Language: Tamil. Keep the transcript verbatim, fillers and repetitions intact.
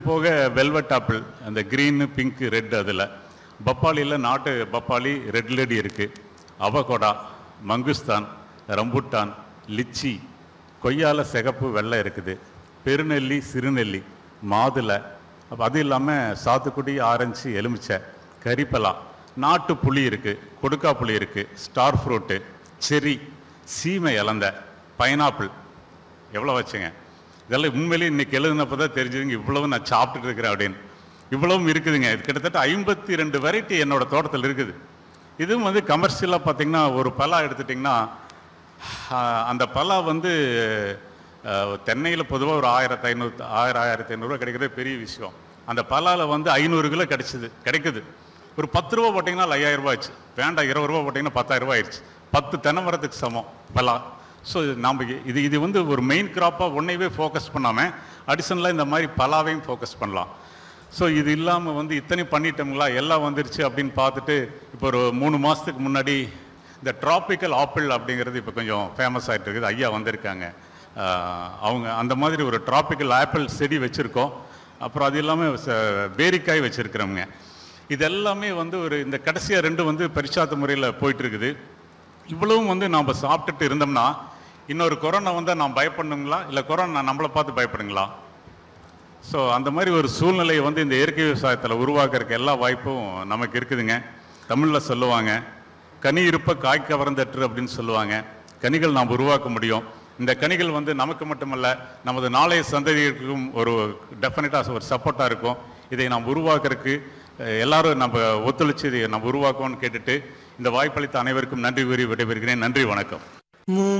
போக வெல்வெட் ஆப்பிள் அந்த க்ரீனு பிங்க் ரெட் அதில் பப்பாளியில் நாட்டு பப்பாளி ரெட் லேடி இருக்குது. அவகோடா, மங்குஸ்தான், ரம்புட்டான், லிச்சி, கொய்யால சிகப்பு வெள்ளை இருக்குது. பெருநெல்லி, சிறுநெல்லி, மாதுளை, அது இல்லாமல் சாத்துக்குடி, ஆரஞ்சு, எலுமிச்சை, கரிப்பலா, நாட்டு புளி இருக்குது, கொடுக்கா புளி இருக்குது, ஸ்டார் ஃப்ரூட்டு, செரி, சீமை இலந்த, பைனாப்பிள். எவ்வளோ வச்சுங்க? இதெல்லாம் உண்மையிலேயே இன்றைக்கி எழுதுனப்போ தான் தெரிஞ்சுதுங்க இவ்வளவு நான் சாப்பிட்டுட்டு இருக்கிறேன் அப்படின்னு. இவ்வளவும் இருக்குதுங்க. இது கிட்டத்தட்ட ஐம்பத்தி ரெண்டு வெரைட்டி என்னோட தோட்டத்தில் இருக்குது. இதுவும் வந்து கமர்ஷியலாக பார்த்திங்கன்னா ஒரு பலா எடுத்துட்டிங்கன்னா அந்த பலா வந்து தென்னையில் பொதுவாக ஒரு ஆயிரத்தி ஐநூறு ஆயிரம் ஆயிரத்தி ஐநூறுரூவா கிடைக்கிறதே பெரிய விஷயம். அந்த பலாவில் வந்து ஐநூறு கிலோ கிடைச்சிது கிடைக்குது. ஒரு பத்து ரூபா போட்டிங்கன்னா ஐயாயிரம் ரூபா ஆச்சு. வேண்டாம் இருபது ரூபா போட்டிங்கன்னா பத்தாயிரம் ரூபா ஆயிடுச்சு. பத்து தென்னை மரத்துக்கு சமம் பலா. ஸோ நம்ம இது இது வந்து ஒரு மெயின் கிராப்பாக ஒன்றையவே ஃபோக்கஸ் பண்ணாமல் அடிஷனலாக இந்த மாதிரி பலாவையும் ஃபோக்கஸ் பண்ணலாம். ஸோ இது இல்லாமல் வந்து இத்தனை பண்ணிட்டோங்களா எல்லாம் வந்துருச்சு அப்படின்னு பார்த்துட்டு இப்போ ஒரு மூணு மாதத்துக்கு முன்னாடி இந்த ட்ராபிக்கல் ஆப்பிள் அப்படிங்கிறது இப்போ கொஞ்சம் ஃபேமஸ் ஆகிட்டு இருக்குது. ஐயா வந்திருக்காங்க. அவங்க அந்த மாதிரி ஒரு ட்ராபிக்கல் ஆப்பிள் செடி வச்சுருக்கோம். அப்புறம் அது இல்லாமல் பேரிக்காய் வச்சுருக்கிறவங்க. இது எல்லாமே வந்து ஒரு இந்த கடைசியாக ரெண்டு வந்து பரிச்சாத்த முறையில் போயிட்டுருக்குது. இவ்வளவும் வந்து நாம் சாப்பிட்டுட்டு இருந்தோம்னா இன்னொரு கொரோனா வந்தால் நாம் பயப்படணுங்களா இல்லை கொரோனா நம்மளை பார்த்து பயப்படுங்களா? ஸோ அந்த மாதிரி ஒரு சூழ்நிலையை வந்து இந்த இயற்கை விவசாயத்தில் உருவாக்குறதுக்கு எல்லா வாய்ப்பும் நமக்கு இருக்குதுங்க. தமிழில் சொல்லுவாங்க கனி இருப்ப காய் கவர்ந்தற்று அப்படின்னு சொல்லுவாங்க. கனிகள் நாம் உருவாக்க முடியும். இந்த கனிகள் வந்து நமக்கு மட்டுமல்ல நமது நாளைய சந்ததிகளுக்கும் ஒரு டெஃபினட்டாக ஒரு சப்போர்ட்டாக இருக்கும். இதை நாம் உருவாக்குறதுக்கு எல்லாரும் நம்ம ஒத்துழைச்சி இதை நம்ம உருவாக்குவோம்னு கேட்டுட்டு இந்த வாய்ப்பளித்த அனைவருக்கும் நன்றி கூறி விடைபெறுகிறேன். நன்றி, வணக்கம்.